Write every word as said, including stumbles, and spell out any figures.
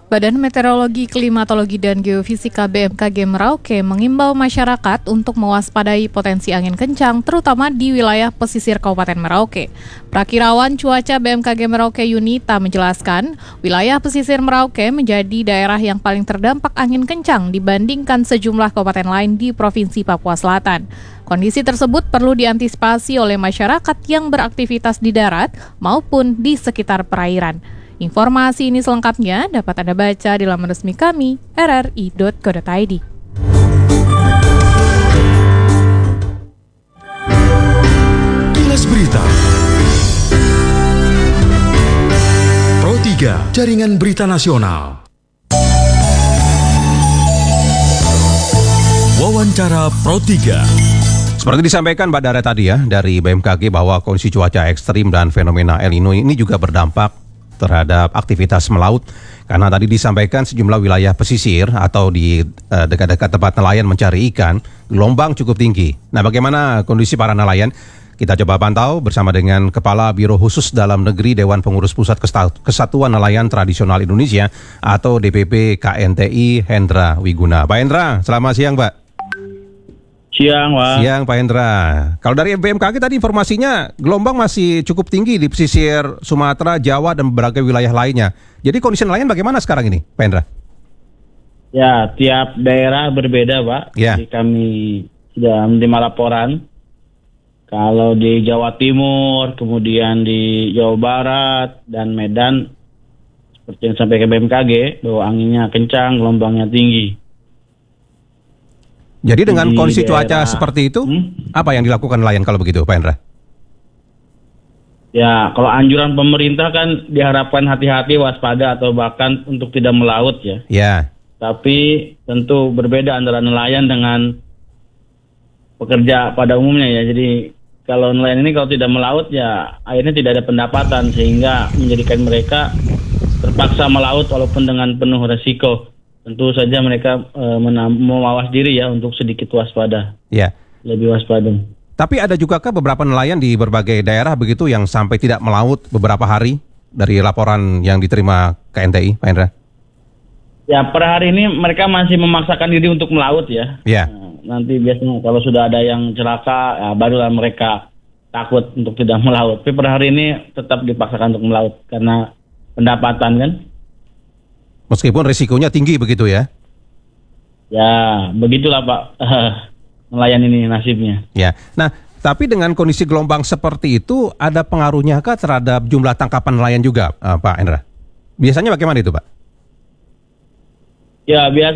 Badan Meteorologi, Klimatologi, dan Geofisika B M K G Merauke mengimbau masyarakat untuk mewaspadai potensi angin kencang, terutama di wilayah pesisir Kabupaten Merauke. Prakirawan cuaca B M K G Merauke Yunita menjelaskan, wilayah pesisir Merauke menjadi daerah yang paling terdampak angin kencang dibandingkan sejumlah kabupaten lain di Provinsi Papua Selatan. Kondisi tersebut perlu diantisipasi oleh masyarakat yang beraktivitas di darat maupun di sekitar perairan. Informasi ini selengkapnya dapat Anda baca di laman resmi kami, r r i dot co dot i d. Kilas Berita Pro tiga, Jaringan Berita Nasional. Wawancara Pro tiga. Seperti disampaikan Mbak Dara tadi ya dari B M K G bahwa kondisi cuaca ekstrim dan fenomena El Nino ini juga berdampak terhadap aktivitas melaut, karena tadi disampaikan sejumlah wilayah pesisir atau di uh, dekat-dekat tempat nelayan mencari ikan, gelombang cukup tinggi. Nah, bagaimana kondisi para nelayan? Kita coba pantau bersama dengan Kepala Biro Khusus Dalam Negeri Dewan Pengurus Pusat Kesatuan Nelayan Tradisional Indonesia atau D P P K N T I, Hendra Wiguna. Pak Hendra, selamat siang Pak. Siang, Pak. Siang, Pak Hendra. Kalau dari B M K G tadi informasinya gelombang masih cukup tinggi di pesisir Sumatera, Jawa, dan beberapa wilayah lainnya. Jadi kondisi nelayan bagaimana sekarang ini, Pak Hendra? Ya, tiap daerah berbeda, Pak. Ya. Jadi kami sudah menerima laporan. Kalau di Jawa Timur, kemudian di Jawa Barat, dan Medan, seperti yang disampaikan B M K G, bahwa anginnya kencang, gelombangnya tinggi. Jadi dengan Di kondisi daerah, cuaca seperti itu, hmm? apa yang dilakukan nelayan kalau begitu, Pak Hendra? Ya, kalau anjuran pemerintah kan diharapkan hati-hati, waspada, atau bahkan untuk tidak melaut ya. Ya. Tapi tentu berbeda antara nelayan dengan pekerja pada umumnya ya. Jadi kalau nelayan ini kalau tidak melaut ya akhirnya tidak ada pendapatan, sehingga menjadikan mereka terpaksa melaut walaupun dengan penuh resiko. Tentu saja mereka e, menam- mawas diri ya untuk sedikit waspada. Ya. Lebih waspada. Tapi ada juga kah beberapa nelayan di berbagai daerah begitu yang sampai tidak melaut beberapa hari dari laporan yang diterima K N T I, Pak Hendra? Ya, per hari ini mereka masih memaksakan diri untuk melaut ya. Ya. Nah, nanti biasanya kalau sudah ada yang celaka, ya barulah mereka takut untuk tidak melaut. Tapi per hari ini tetap dipaksakan untuk melaut karena pendapatan kan. Meskipun risikonya tinggi begitu ya? Ya, begitulah Pak, nelayan ini nasibnya. Ya, nah tapi dengan kondisi gelombang seperti itu, ada pengaruhnya kah terhadap jumlah tangkapan nelayan juga, uh, Pak Hendra? Biasanya bagaimana itu, Pak? Ya, biasa.